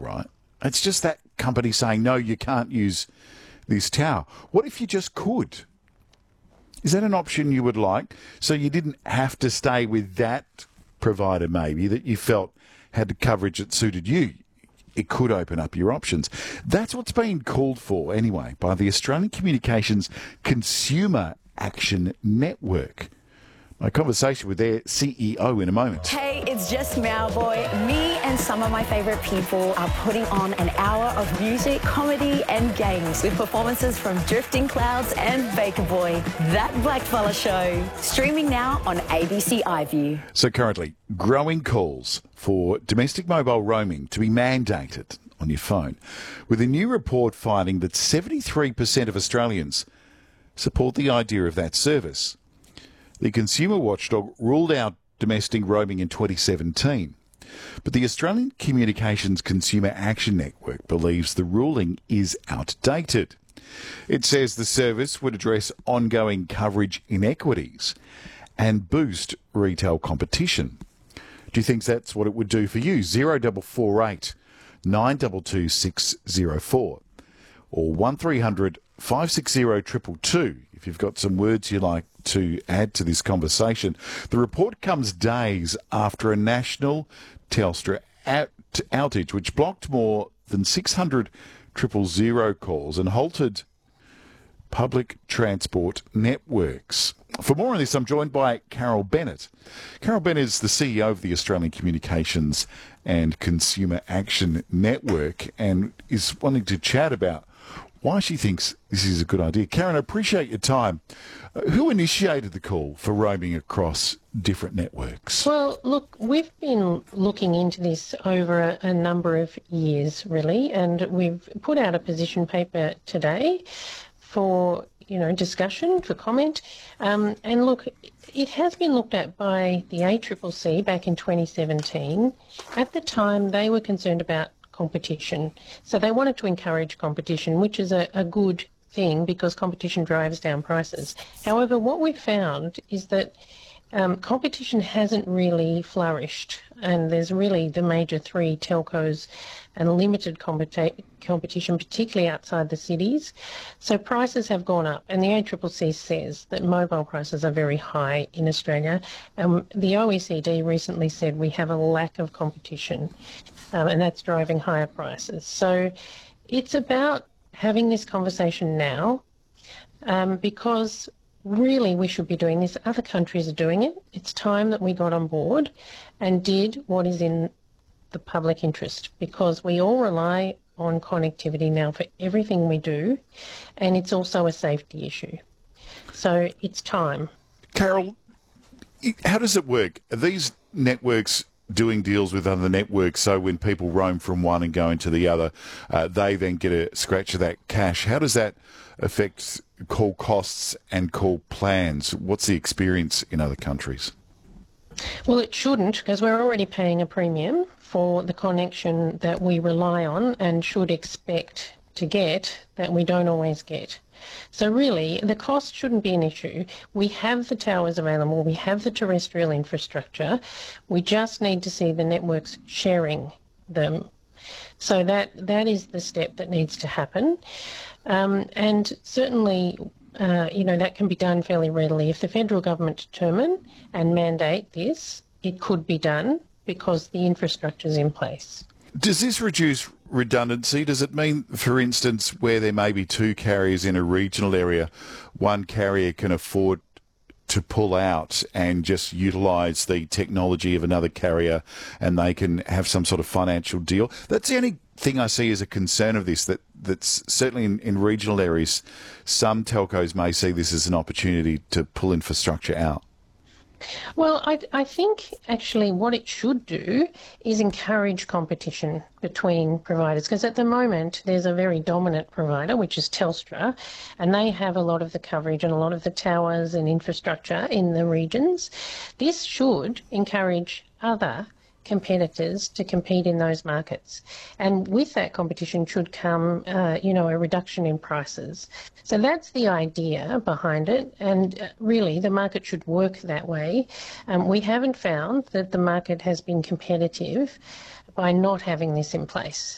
right? It's just that company saying, no, you can't use this tower. What if you just could? Is that an option you would like? So you didn't have to stay with that provider maybe that you felt had the coverage that suited you. It could open up your options. That's what's being called for anyway by the Australian Communications Consumer Action Network. My conversation with their CEO in a moment. Hey, it's just Mauboy. Me and some of my favourite people are putting on an hour of music, comedy and games with performances from Drifting Clouds and Baker Boy. That Blackfella Show. Streaming now on ABC iView. So currently, growing calls for domestic mobile roaming to be mandated on your phone, with a new report finding that 73% of Australians support the idea of that service. The consumer watchdog ruled out domestic roaming in 2017, but the Australian Communications Consumer Action Network believes the ruling is outdated. It says the service would address ongoing coverage inequities and boost retail competition. Do you think that's what it would do for you? 0448 922 604 or 1300 560 222 if you've got some words you'd like to add to this conversation. The report comes days after a national Telstra outage which blocked more than 600 000 calls and halted public transport networks. For more on this, I'm joined by Carol Bennett. Carol Bennett is the CEO of the Australian Communications and Consumer Action Network and is wanting to chat about why she thinks this is a good idea. Karen, I appreciate your time. Who initiated the call for roaming across different networks? Well, look, we've been looking into this over a number of years, really, and we've put out a position paper today for discussion, for comment. And look, it has been looked at by the ACCC back in 2017. At the time, they were concerned about competition. So they wanted to encourage competition, which is a good thing because competition drives down prices. However, what we've found is that competition hasn't really flourished, and there's really the major three telcos and limited competition, particularly outside the cities. So prices have gone up, and the ACCC says that mobile prices are very high in Australia. The OECD recently said we have a lack of competition, and that's driving higher prices. So it's about having this conversation now because really we should be doing this. Other countries are doing it. It's time that we got on board and did what is in the public interest because we all rely on connectivity now for everything we do, and it's also a safety issue. So it's time. Carol, how does it work? Are these networks doing deals with other networks so when people roam from one and go into the other, they then get a scratch of that cash? How does that affect call costs and call plans? What's the experience in other countries? Well, it shouldn't, because we're already paying a premium for the connection that we rely on and should expect to get that we don't always get. So really, the cost shouldn't be an issue. We have the towers available, we have the terrestrial infrastructure, we just need to see the networks sharing them. So that is the step that needs to happen. And certainly, that can be done fairly readily. If the federal government determine and mandate this, it could be done because the infrastructure is in place. Does this reduce redundancy? Does it mean, for instance, where there may be two carriers in a regional area, one carrier can afford to pull out and just utilise the technology of another carrier and they can have some sort of financial deal? That's the only thing I see as a concern of this, that's certainly in regional areas, some telcos may see this as an opportunity to pull infrastructure out. Well, I think actually what it should do is encourage competition between providers, because at the moment there's a very dominant provider, which is Telstra, and they have a lot of the coverage and a lot of the towers and infrastructure in the regions. This should encourage other competitors to compete in those markets. And with that competition should come, a reduction in prices. So that's the idea behind it. And really, the market should work that way. We haven't found that the market has been competitive by not having this in place.